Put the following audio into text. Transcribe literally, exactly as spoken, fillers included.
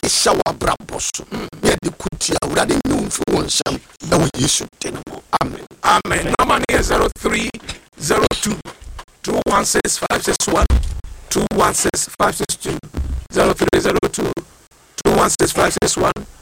ɛhyɛ w'abrabɔ so na yɛde kutia awurade nyumfi wɔn nsɛm ɛwɔ Yesu din mu. Amen. Amen. Number is zero three zero two two one six five six one two one six five six two zero three zero two two one six five six one